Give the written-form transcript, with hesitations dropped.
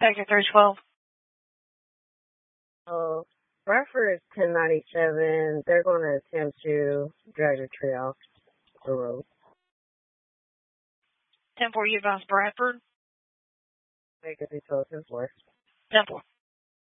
Sector 312. Oh, Bradford is 1097. They're going to attempt to drag the tree off the road. 10-4, you advise Bradford. Make it be told 10-4. 10-4.